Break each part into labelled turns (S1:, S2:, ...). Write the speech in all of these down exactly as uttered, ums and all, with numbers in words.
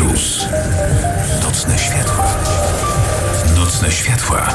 S1: Plus. Nocne światła. Nocne światła.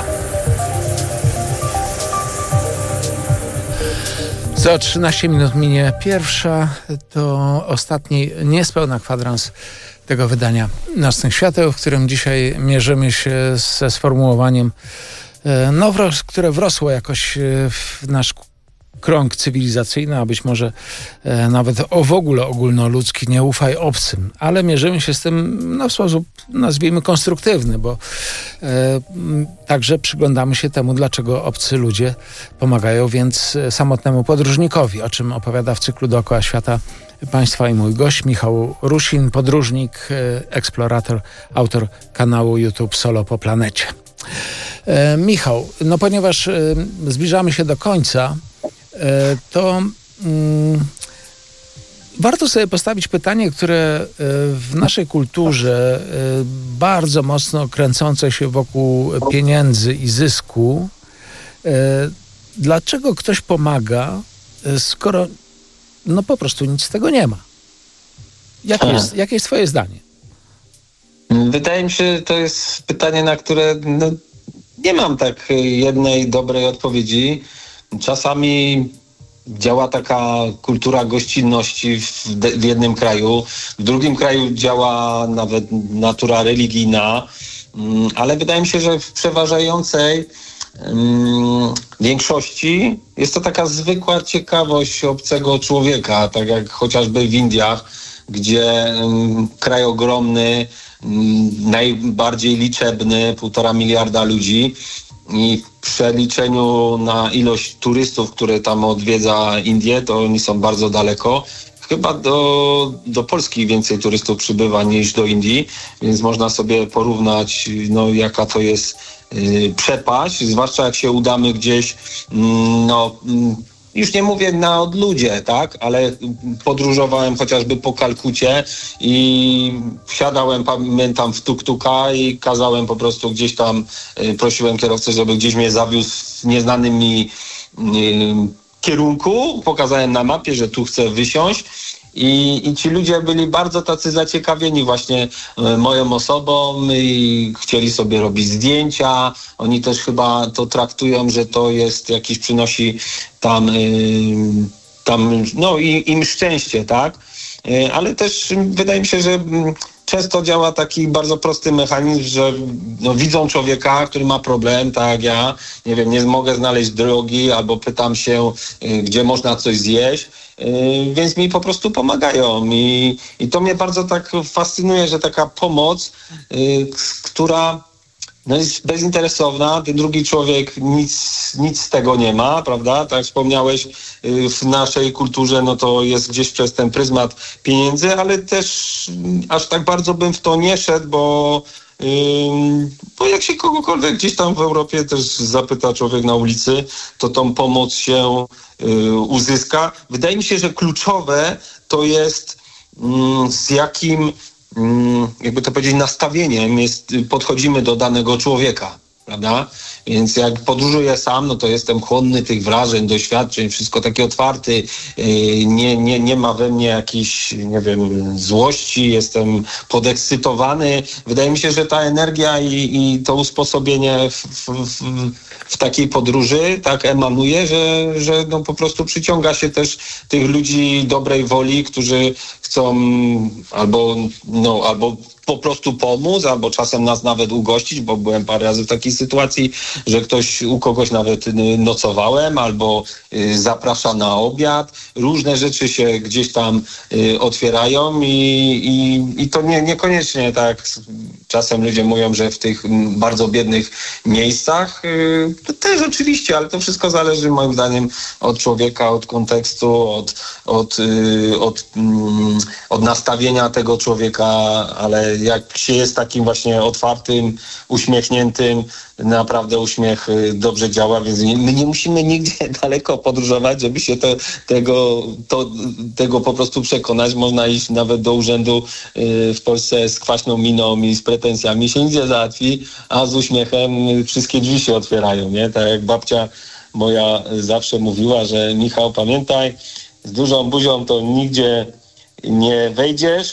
S2: Za trzynaście minut minie pierwsza, to ostatni niespełna kwadrans tego wydania Nocnych Świateł, w którym dzisiaj mierzymy się ze sformułowaniem, no, które wrosło jakoś w nasz krąg cywilizacyjny, a być może e, nawet o w ogóle ogólnoludzki, nie ufaj obcym, ale mierzymy się z tym no, w sposób, nazwijmy, konstruktywny, bo e, także przyglądamy się temu, dlaczego obcy ludzie pomagają więc samotnemu podróżnikowi, o czym opowiada w cyklu Dookoła Świata Państwa i mój gość Michał Rusin, podróżnik, e, eksplorator, autor kanału YouTube Solo po planecie. E, Michał, no ponieważ e, zbliżamy się do końca, to mm, warto sobie postawić pytanie, które w naszej kulturze bardzo mocno kręcące się wokół pieniędzy i zysku. Dlaczego ktoś pomaga, skoro no po prostu nic z tego nie ma? Jakie jest, jakie jest twoje zdanie?
S3: Wydaje mi się, że to jest pytanie, na które no, nie mam tak jednej dobrej odpowiedzi. Czasami działa taka kultura gościnności w, w jednym kraju, w drugim kraju działa nawet natura religijna, ale wydaje mi się, że w przeważającej um, większości jest to taka zwykła ciekawość obcego człowieka, tak jak chociażby w Indiach, gdzie um, kraj ogromny, um, najbardziej liczebny, półtora miliarda ludzi, i w przeliczeniu na ilość turystów, które tam odwiedza Indię, to oni są bardzo daleko. Chyba do, do Polski więcej turystów przybywa niż do Indii, więc można sobie porównać, no, jaka to jest yy, przepaść, zwłaszcza jak się udamy gdzieś, yy, no... Yy, już nie mówię na odludzie, tak, ale podróżowałem chociażby po Kalkucie i wsiadałem, pamiętam, w tuk-tuka i kazałem po prostu gdzieś tam, y, prosiłem kierowcę, żeby gdzieś mnie zawiózł w nieznanym mi y, kierunku. Pokazałem na mapie, że tu chcę wysiąść. I, I ci ludzie byli bardzo tacy zaciekawieni właśnie y, moją osobą i chcieli sobie robić zdjęcia. Oni też chyba to traktują, że to jest jakiś, przynosi tam, y, tam no i im szczęście, tak? Y, ale też wydaje mi się, że y, często działa taki bardzo prosty mechanizm, że no, widzą człowieka, który ma problem, tak jak ja, nie wiem, nie mogę znaleźć drogi, albo pytam się, y, gdzie można coś zjeść. Yy, więc mi po prostu pomagają i, i to mnie bardzo tak fascynuje, że taka pomoc, yy, która no, jest bezinteresowna, ten drugi człowiek nic, nic z tego nie ma, prawda? Tak jak wspomniałeś, yy, w naszej kulturze no to jest gdzieś przez ten pryzmat pieniędzy, ale też aż tak bardzo bym w to nie szedł, bo Yy, bo jak się kogokolwiek gdzieś tam w Europie też zapyta człowiek na ulicy, to tą pomoc się yy, uzyska. Wydaje mi się, że kluczowe to jest yy, z jakim, yy, jakby to powiedzieć, nastawieniem jest, podchodzimy do danego człowieka, prawda? Więc jak podróżuję sam, no to jestem chłonny tych wrażeń, doświadczeń, wszystko takie otwarty, nie, nie, nie ma we mnie jakiejś, nie wiem, złości, jestem podekscytowany. Wydaje mi się, że ta energia i, i to usposobienie w, w, w, w takiej podróży tak emanuje, że, że no po prostu przyciąga się też tych ludzi dobrej woli, którzy chcą albo, no, albo po prostu pomóc, albo czasem nas nawet ugościć, bo byłem parę razy w takiej sytuacji, że ktoś, u kogoś nawet nocowałem, albo y, zaprasza na obiad. Różne rzeczy się gdzieś tam y, otwierają i, i, i to nie, niekoniecznie tak. Czasem ludzie mówią, że w tych bardzo biednych miejscach y, to też oczywiście, ale to wszystko zależy moim zdaniem od człowieka, od kontekstu, od, od, y, od, y, od nastawienia tego człowieka, ale jak się jest takim właśnie otwartym, uśmiechniętym, naprawdę uśmiech dobrze działa, więc my nie musimy nigdzie daleko podróżować, żeby się te, tego, to, tego po prostu przekonać. Można iść nawet do urzędu w Polsce z kwaśną miną i z pretensjami, się nigdzie załatwi, a z uśmiechem wszystkie drzwi się otwierają, nie? Tak jak babcia moja zawsze mówiła, że Michał, pamiętaj, z dużą buzią to nigdzie nie wejdziesz,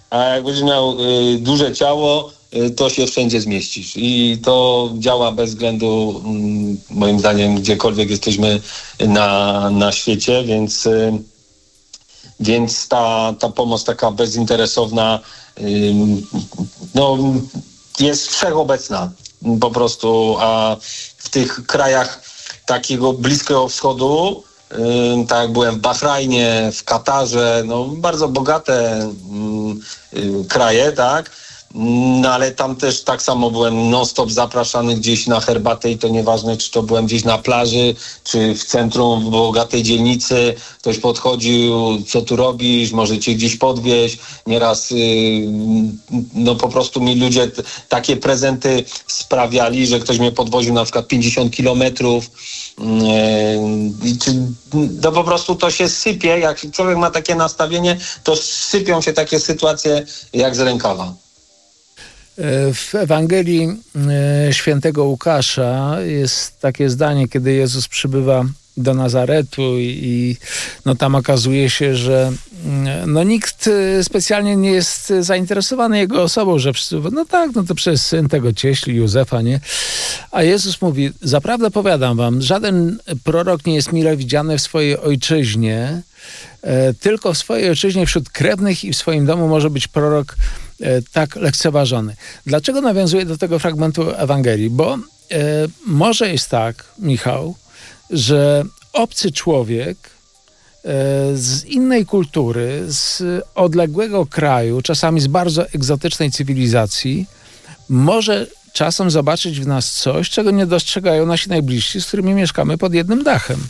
S3: a jak będziesz miał y, duże ciało, y, to się wszędzie zmieścisz. I to działa bez względu, y, moim zdaniem, gdziekolwiek jesteśmy na, na świecie, więc, y, więc ta, ta pomoc taka bezinteresowna y, no, jest wszechobecna po prostu, a w tych krajach takiego Bliskiego Wschodu, Yy, tak jak byłem w Bahrajnie, w Katarze, no bardzo bogate yy, yy, kraje, tak, no ale tam też tak samo byłem non-stop zapraszany gdzieś na herbatę i to nieważne, czy to byłem gdzieś na plaży, czy w centrum w bogatej dzielnicy, ktoś podchodził, co tu robisz, może cię gdzieś podwieźć, nieraz yy, no po prostu mi ludzie t- takie prezenty sprawiali, że ktoś mnie podwoził na przykład pięćdziesiąt kilometrów. Yy, czy, no po prostu to się sypie, jak człowiek ma takie nastawienie, to sypią się takie sytuacje jak z rękawa.
S2: W Ewangelii świętego Łukasza jest takie zdanie, kiedy Jezus przybywa do Nazaretu i, i no tam okazuje się, że no nikt specjalnie nie jest zainteresowany jego osobą, że wszyscy, no tak, no to przecież syn tego cieśli Józefa, nie? A Jezus mówi, zaprawdę powiadam wam, żaden prorok nie jest mile widziany w swojej ojczyźnie, e, tylko w swojej ojczyźnie wśród krewnych i w swoim domu może być prorok e, tak lekceważony. Dlaczego nawiązuję do tego fragmentu Ewangelii? Bo e, może jest tak, Michał, że obcy człowiek z innej kultury, z odległego kraju, czasami z bardzo egzotycznej cywilizacji, może czasem zobaczyć w nas coś, czego nie dostrzegają nasi najbliżsi, z którymi mieszkamy pod jednym dachem.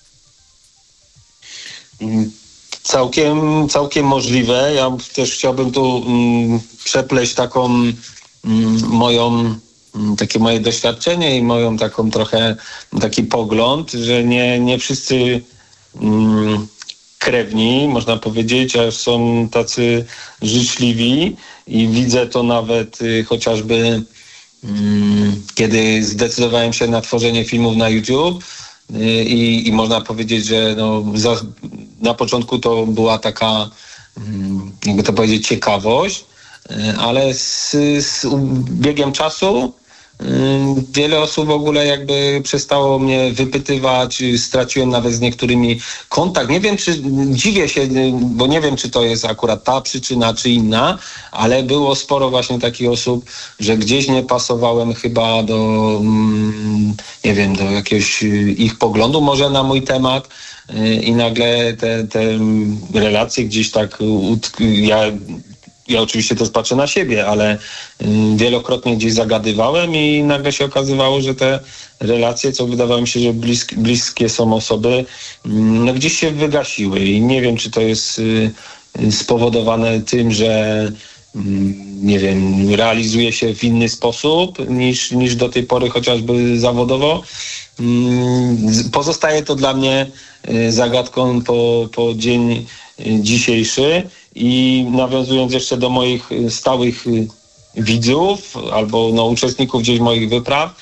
S3: Całkiem, całkiem możliwe. Ja też chciałbym tu mm, przepleść taką mm, moją takie moje doświadczenie i moją taką trochę taki pogląd, że nie, nie wszyscy mm, krewni, można powiedzieć, a są tacy życzliwi i widzę to nawet y, chociażby mm, kiedy zdecydowałem się na tworzenie filmów na YouTube y, i, i można powiedzieć, że no, za, na początku to była taka, mm, jakby to powiedzieć, ciekawość, y, ale z, z biegiem czasu wiele osób w ogóle jakby przestało mnie wypytywać, straciłem nawet z niektórymi kontakt. Nie wiem, czy dziwię się, bo nie wiem, czy to jest akurat ta przyczyna, czy inna, ale było sporo właśnie takich osób, że gdzieś nie pasowałem chyba do, nie wiem, do jakiegoś ich poglądu może na mój temat i nagle te, te relacje gdzieś tak ja Ja oczywiście też patrzę na siebie, ale wielokrotnie gdzieś zagadywałem i nagle się okazywało, że te relacje, co wydawało mi się, że blisk, bliskie są osoby, no gdzieś się wygasiły i nie wiem, czy to jest spowodowane tym, że nie wiem, realizuje się w inny sposób niż, niż do tej pory chociażby zawodowo. Pozostaje to dla mnie zagadką po, po dzień dzisiejszy. I nawiązując jeszcze do moich stałych widzów albo no, uczestników gdzieś moich wypraw,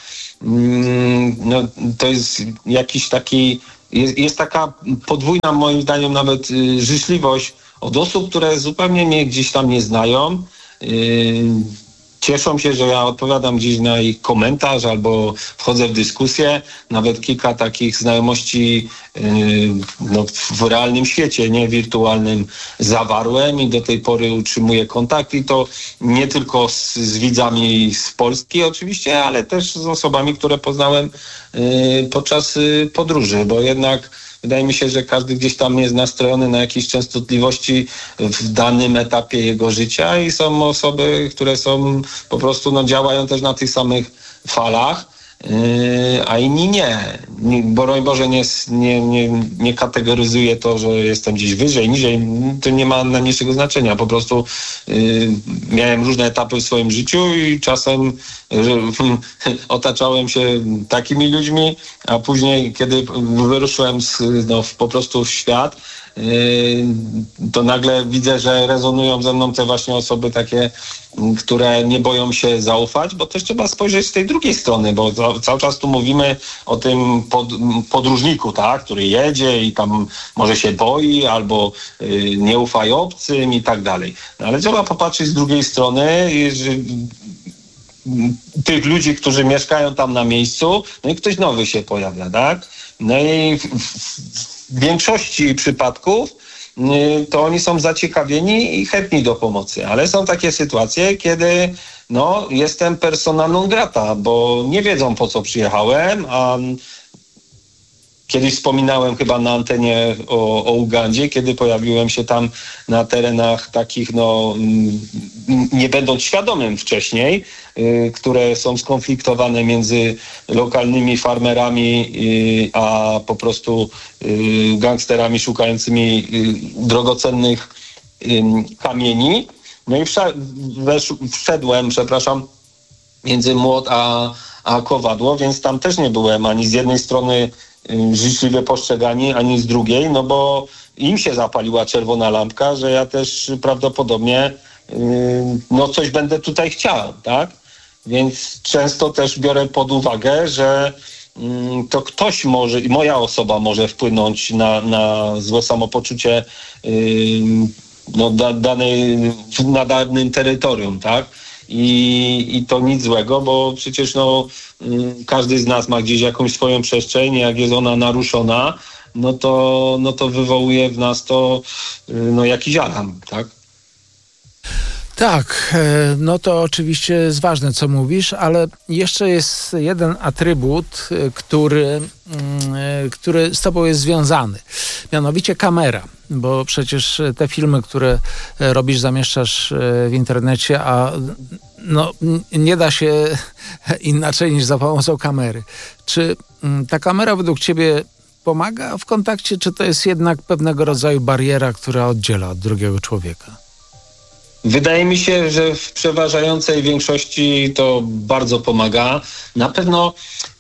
S3: no, to jest jakiś taki, jest, jest taka podwójna moim zdaniem nawet życzliwość od osób, które zupełnie mnie gdzieś tam nie znają. Cieszą się, że ja odpowiadam gdzieś na ich komentarz albo wchodzę w dyskusję. Nawet kilka takich znajomości yy, no, w realnym świecie, nie wirtualnym, zawarłem i do tej pory utrzymuję kontakt i to nie tylko z, z widzami z Polski oczywiście, ale też z osobami, które poznałem yy, podczas yy, podróży, bo jednak wydaje mi się, że każdy gdzieś tam jest nastrojony na jakieś częstotliwości w danym etapie jego życia i są osoby, które są po prostu, no, działają też na tych samych falach, yy, a inni nie. nie broń Boże, nie, nie, nie, nie kategoryzuję to, że jestem gdzieś wyżej, niżej. To nie ma najmniejszego znaczenia. Po prostu yy, miałem różne etapy w swoim życiu i czasem że, otaczałem się takimi ludźmi, a później, kiedy wyruszyłem z, no, po prostu w świat, to nagle widzę, że rezonują ze mną te właśnie osoby takie, które nie boją się zaufać, bo też trzeba spojrzeć z tej drugiej strony, bo cały czas tu mówimy o tym pod, podróżniku, tak, który jedzie i tam może się boi albo y, nie ufa obcym i tak dalej. No, ale trzeba popatrzeć z drugiej strony, że tych ludzi, którzy mieszkają tam na miejscu, no i ktoś nowy się pojawia, tak? No i w, w większości przypadków to oni są zaciekawieni i chętni do pomocy, ale są takie sytuacje, kiedy no, jestem persona non grata, bo nie wiedzą, po co przyjechałem, a kiedyś wspominałem chyba na antenie o, o Ugandzie, kiedy pojawiłem się tam na terenach takich, no, nie będąc świadomym wcześniej, y, które są skonfliktowane między lokalnymi farmerami, y, a po prostu y, gangsterami szukającymi y, drogocennych y, kamieni. No i wsza- wesz- wszedłem, przepraszam, między młot a, a kowadło, więc tam też nie byłem ani z jednej strony życzliwie postrzegani, ani z drugiej, no bo im się zapaliła czerwona lampka, że ja też prawdopodobnie yy, no coś będę tutaj chciał, tak? Więc często też biorę pod uwagę, że yy, to ktoś może, i moja osoba może wpłynąć na, na złe samopoczucie yy, no, da, danej, na danym terytorium, tak? I, I to nic złego, bo przecież no, każdy z nas ma gdzieś jakąś swoją przestrzeń, jak jest ona naruszona, no to, no to wywołuje w nas to no, jakiś alarm, tak?
S2: Tak, no to oczywiście jest ważne, co mówisz, ale jeszcze jest jeden atrybut, który, który z tobą jest związany. Mianowicie kamera, bo przecież te filmy, które robisz, zamieszczasz w internecie, a no, nie da się inaczej niż za pomocą kamery. Czy ta kamera według ciebie pomaga w kontakcie, czy to jest jednak pewnego rodzaju bariera, która oddziela od drugiego człowieka?
S3: Wydaje mi się, że w przeważającej większości to bardzo pomaga. Na pewno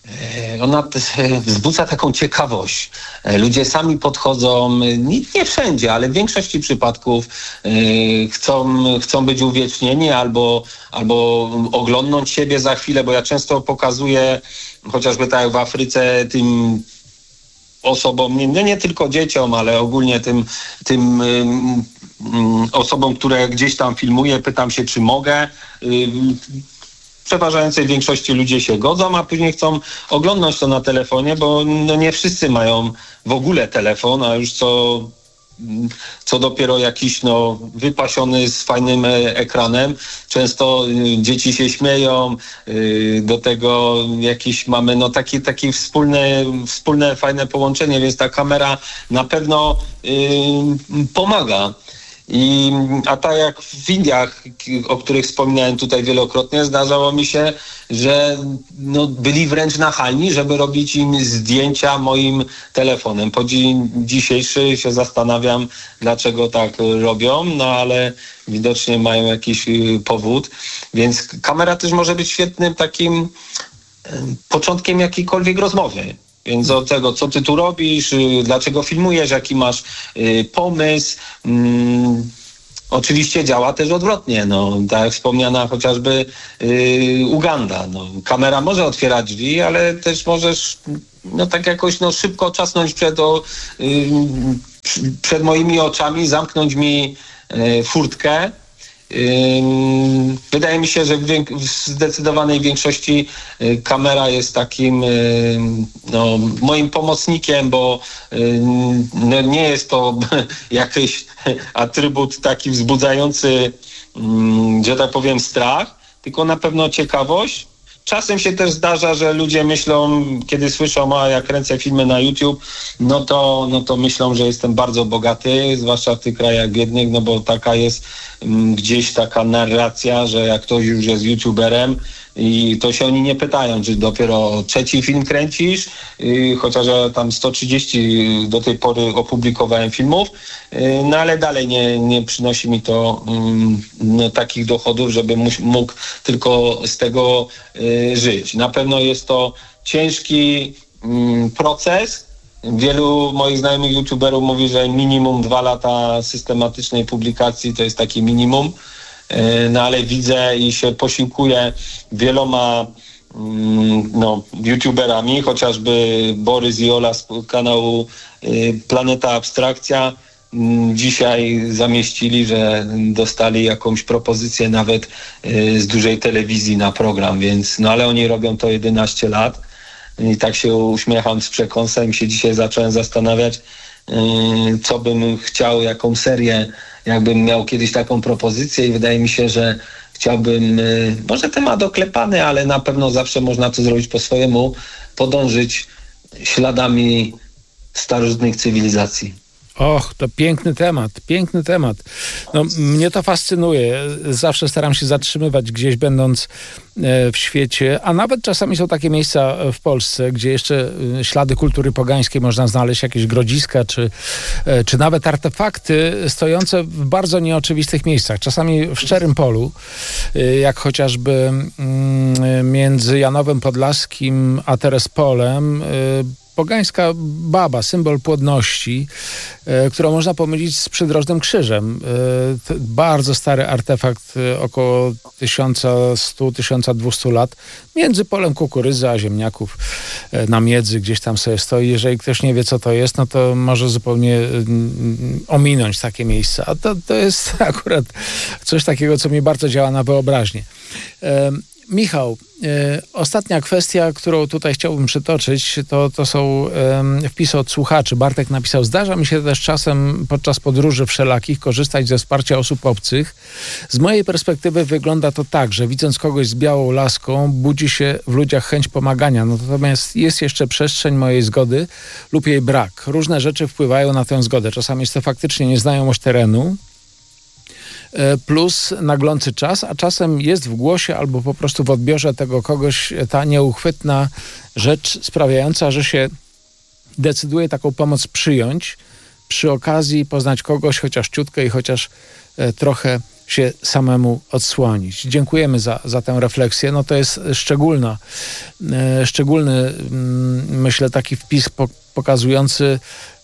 S3: ona wzbudza taką ciekawość. Ludzie sami podchodzą, nie, nie wszędzie, ale w większości przypadków chcą, chcą być uwiecznieni albo, albo oglądnąć siebie za chwilę, bo ja często pokazuję, chociażby tak jak w Afryce, tym osobom, nie, nie tylko dzieciom, ale ogólnie tym, tym um, um, osobom, które gdzieś tam filmuję, pytam się, czy mogę. Um, w przeważającej większości ludzie się godzą, a później chcą oglądać to na telefonie, bo no, nie wszyscy mają w ogóle telefon, a już co, co dopiero jakiś no, wypasiony z fajnym ekranem. Często y, dzieci się śmieją, y, do tego jakieś mamy no, takie, takie wspólne, wspólne, fajne połączenie, więc ta kamera na pewno y, pomaga. I, a tak jak w Indiach, o których wspominałem tutaj wielokrotnie, zdarzało mi się, że no, byli wręcz nachalni, żeby robić im zdjęcia moim telefonem. Po dzień dzisiejszy się zastanawiam, dlaczego tak robią, no ale widocznie mają jakiś powód. Więc kamera też może być świetnym takim początkiem jakiejkolwiek rozmowy. Więc od tego, co ty tu robisz, dlaczego filmujesz, jaki masz y, pomysł. Mm, oczywiście działa też odwrotnie. No, tak jak wspomniana chociażby y, Uganda. No, kamera może otwierać drzwi, ale też możesz no, tak jakoś no, szybko czasnąć przed, o, y, przed moimi oczami, zamknąć mi y, furtkę. Wydaje mi się, że w, wiek- w zdecydowanej większości kamera jest takim no, moim pomocnikiem, bo no, nie jest to jakiś atrybut taki wzbudzający, że tak powiem, strach, tylko na pewno ciekawość. Czasem się też zdarza, że ludzie myślą, kiedy słyszą, a jak kręcę filmy na YouTube, no to, no to myślą, że jestem bardzo bogaty, zwłaszcza w tych krajach biednych, no bo taka jest m, gdzieś taka narracja, że jak ktoś już jest YouTuberem, i to się oni nie pytają, czy dopiero trzeci film kręcisz, yy, chociaż ja tam sto trzydzieści do tej pory opublikowałem filmów, yy, no ale dalej nie, nie przynosi mi to yy, no, takich dochodów, żebym mógł tylko z tego yy, żyć. Na pewno jest to ciężki yy, proces, Wielu moich znajomych youtuberów mówi, że minimum dwa lata systematycznej publikacji to jest takie minimum. No ale widzę i się posiłkuję wieloma no, youtuberami, chociażby Borys i Ola z kanału Planeta Abstrakcja dzisiaj zamieścili, że dostali jakąś propozycję nawet z dużej telewizji na program, więc no ale oni robią to jedenaście lat i tak się uśmiecham z przekąsem i się dzisiaj zacząłem zastanawiać, co bym chciał, jaką serię, jakbym miał kiedyś taką propozycję i wydaje mi się, że chciałbym, może temat oklepany, ale na pewno zawsze można to zrobić po swojemu, podążyć śladami starożytnych cywilizacji.
S2: Och, to piękny temat, piękny temat. No, mnie to fascynuje. Zawsze staram się zatrzymywać gdzieś, będąc w świecie, a nawet czasami są takie miejsca w Polsce, gdzie jeszcze ślady kultury pogańskiej można znaleźć, jakieś grodziska, czy, czy nawet artefakty stojące w bardzo nieoczywistych miejscach. Czasami w szczerym polu, jak chociażby między Janowem Podlaskim a Terespolem, pogańska baba, symbol płodności, e, którą można pomylić z przydrożnym krzyżem. E, bardzo stary artefakt, e, około tysiąc sto do tysiąc dwieście lat, między polem kukurydzy a ziemniaków e, na miedzy, gdzieś tam sobie stoi. Jeżeli ktoś nie wie, co to jest, no to może zupełnie mm, ominąć takie miejsce. A to, to jest akurat coś takiego, co mi bardzo działa na wyobraźnię. E, Michał, e, ostatnia kwestia, którą tutaj chciałbym przytoczyć, to, to są e, wpisy od słuchaczy. Bartek napisał: zdarza mi się też czasem podczas podróży wszelakich korzystać ze wsparcia osób obcych. Z mojej perspektywy wygląda to tak, że widząc kogoś z białą laską, budzi się w ludziach chęć pomagania. Natomiast jest jeszcze przestrzeń mojej zgody lub jej brak. Różne rzeczy wpływają na tę zgodę. Czasami jest to faktycznie nieznajomość terenu, plus naglący czas, a czasem jest w głosie albo po prostu w odbiorze tego kogoś ta nieuchwytna rzecz sprawiająca, że się decyduje taką pomoc przyjąć, przy okazji poznać kogoś chociaż ciutkę i chociaż trochę się samemu odsłonić. Dziękujemy za, za tę refleksję. No to jest szczególna, szczególny, myślę, taki wpis pokazujący,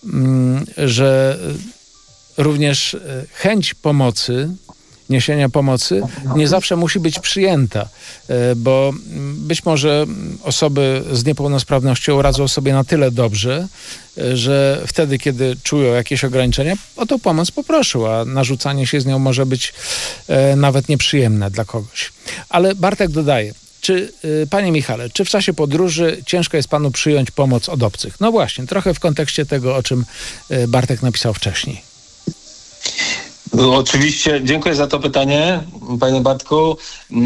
S2: że również chęć pomocy, niesienia pomocy nie zawsze musi być przyjęta, bo być może osoby z niepełnosprawnością radzą sobie na tyle dobrze, że wtedy, kiedy czują jakieś ograniczenia, o tą pomoc poproszą, a narzucanie się z nią może być nawet nieprzyjemne dla kogoś. Ale Bartek dodaje: Czy, panie Michale, czy w czasie podróży ciężko jest panu przyjąć pomoc od obcych? No właśnie, trochę w kontekście tego, o czym Bartek napisał wcześniej.
S3: Oczywiście, dziękuję za to pytanie, panie Bartku.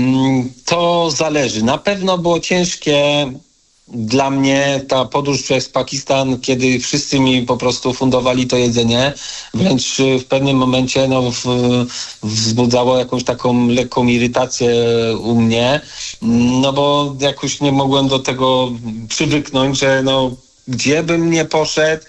S3: To zależy. Na pewno było ciężkie dla mnie ta podróż przez Pakistan, kiedy wszyscy mi po prostu fundowali to jedzenie. Wręcz w pewnym momencie no, w, wzbudzało jakąś taką lekką irytację u mnie, no bo jakoś nie mogłem do tego przywyknąć, że no, gdzie bym nie poszedł,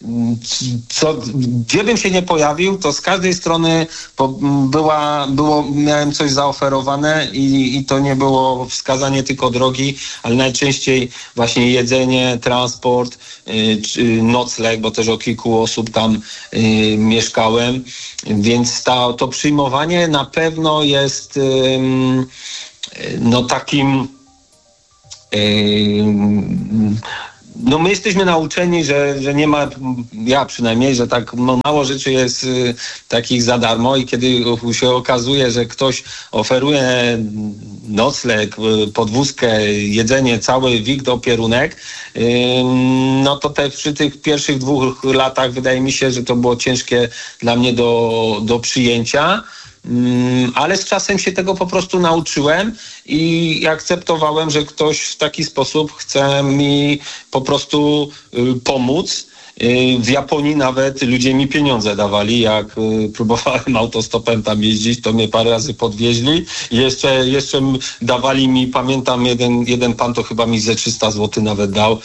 S3: co, gdzie bym się nie pojawił, to z każdej strony po, była, było, miałem coś zaoferowane i, i to nie było wskazanie tylko drogi, ale najczęściej właśnie jedzenie, transport, yy, czy nocleg, bo też o kilku osób tam yy, mieszkałem, więc ta, to przyjmowanie na pewno jest yy, no takim yy, no my jesteśmy nauczeni, że, że nie ma, ja przynajmniej, że tak no, mało rzeczy jest y, takich za darmo i kiedy się okazuje, że ktoś oferuje nocleg, y, podwózkę, jedzenie, cały wik opierunek, y, no to te, przy tych pierwszych dwóch latach wydaje mi się, że to było ciężkie dla mnie do, do przyjęcia. Ale z czasem się tego po prostu nauczyłem i akceptowałem, że ktoś w taki sposób chce mi po prostu pomóc. W Japonii nawet ludzie mi pieniądze dawali, jak próbowałem autostopem tam jeździć, to mnie parę razy podwieźli. Jeszcze, jeszcze dawali mi, pamiętam, jeden, jeden pan to chyba mi ze trzysta złotych nawet dał.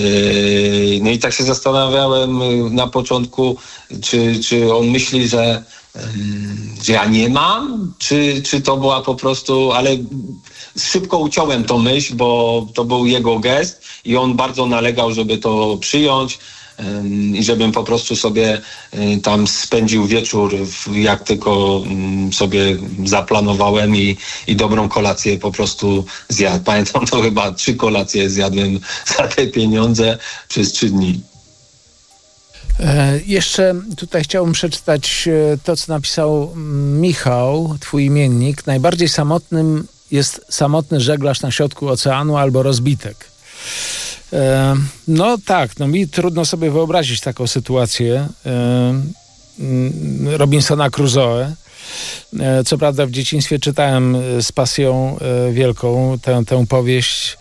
S3: No i tak się zastanawiałem na początku, czy, czy on myśli, że że ja nie mam, czy, czy to była po prostu, ale szybko uciąłem tą myśl, bo to był jego gest i on bardzo nalegał, żeby to przyjąć. i żebym po prostu sobie tam spędził wieczór, jak tylko sobie zaplanowałem i, i dobrą kolację po prostu zjadł. Pamiętam, to chyba trzy kolacje zjadłem za te pieniądze przez trzy dni.
S2: E, jeszcze tutaj chciałbym przeczytać to, co napisał Michał, twój imiennik. Najbardziej samotnym jest samotny żeglarz na środku oceanu albo rozbitek. E, no tak, no mi trudno sobie wyobrazić taką sytuację e, Robinsona Crusoe. E, co prawda w dzieciństwie czytałem z pasją e, wielką tę, tę powieść,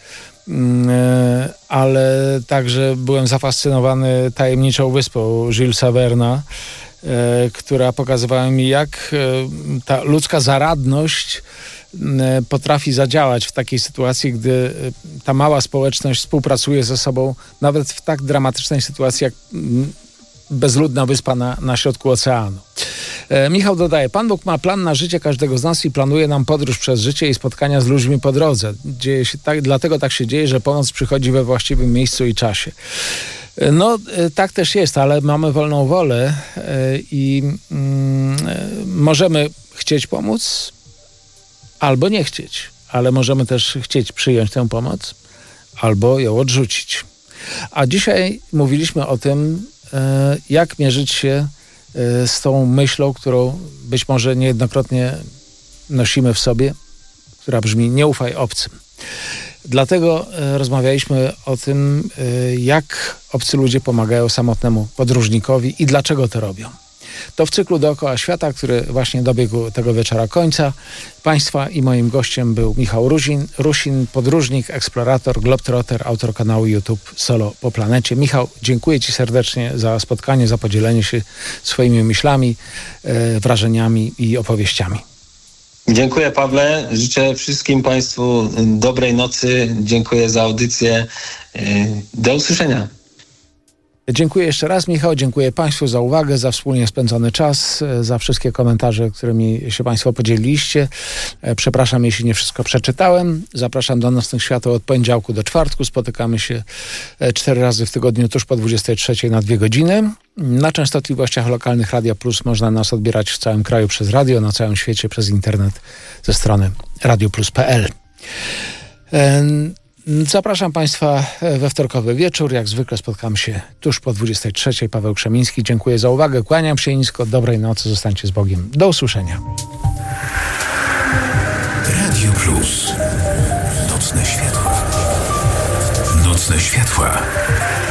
S2: ale także byłem zafascynowany tajemniczą wyspą Julesa Verna, która pokazywała mi, jak ta ludzka zaradność potrafi zadziałać w takiej sytuacji, gdy ta mała społeczność współpracuje ze sobą, nawet w tak dramatycznej sytuacji jak bezludna wyspa na, na środku oceanu. E, Michał dodaje, Pan Bóg ma plan na życie każdego z nas i planuje nam podróż przez życie i spotkania z ludźmi po drodze. Dzieje się tak, dlatego tak się dzieje, że pomoc przychodzi we właściwym miejscu i czasie. E, no, e, tak też jest, ale mamy wolną wolę e, i mm, e, możemy chcieć pomóc albo nie chcieć, ale możemy też chcieć przyjąć tę pomoc albo ją odrzucić. A dzisiaj mówiliśmy o tym, jak mierzyć się z tą myślą, którą być może niejednokrotnie nosimy w sobie, która brzmi nie ufaj obcym. Dlatego rozmawialiśmy o tym, jak obcy ludzie pomagają samotnemu podróżnikowi i dlaczego to robią. To w cyklu Dookoła Świata, który właśnie dobiegł tego wieczora końca. Państwa i moim gościem był Michał Rusin, Rusin, podróżnik, eksplorator, globetrotter, autor kanału YouTube Solo po planecie. Michał, dziękuję Ci serdecznie za spotkanie, za podzielenie się swoimi myślami, e, wrażeniami i opowieściami.
S3: Dziękuję, Pawle. Życzę wszystkim Państwu dobrej nocy. Dziękuję za audycję. Do usłyszenia.
S2: Dziękuję jeszcze raz, Michał. Dziękuję Państwu za uwagę, za wspólnie spędzony czas, za wszystkie komentarze, którymi się Państwo podzieliliście. Przepraszam, jeśli nie wszystko przeczytałem. Zapraszam do Nocnych Świateł od poniedziałku do czwartku. Spotykamy się cztery razy w tygodniu tuż po dwudziestej trzeciej na dwie godziny. Na częstotliwościach lokalnych Radia Plus można nas odbierać w całym kraju przez radio, na całym świecie przez internet ze strony radio plus kropka p l. Zapraszam Państwa we wtorkowy wieczór. Jak zwykle spotkam się tuż po dwudziestej trzeciej. Paweł Krzemiński. Dziękuję za uwagę. Kłaniam się nisko. Dobrej nocy. Zostańcie z Bogiem. Do usłyszenia.
S1: Radio Plus. Nocne światła. Nocne światła.